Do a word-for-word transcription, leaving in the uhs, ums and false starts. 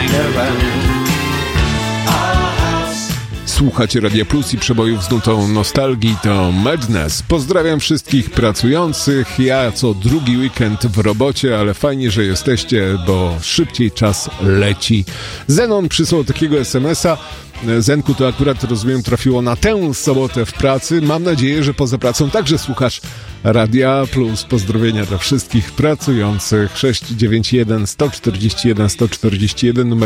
hang around. Słuchacie Radia Plus i przebojów z nutą nostalgii to Madness. Pozdrawiam wszystkich pracujących. Ja co drugi weekend w robocie, ale fajnie, że jesteście, bo szybciej czas leci. Zenon przysłał takiego es em es a. Zenku, to akurat, rozumiem, trafiło na tę sobotę w pracy. Mam nadzieję, że poza pracą także słuchasz Radia Plus. Pozdrowienia dla wszystkich pracujących. sześć dziewięć jeden sto czterdzieści jeden sto czterdzieści jeden numer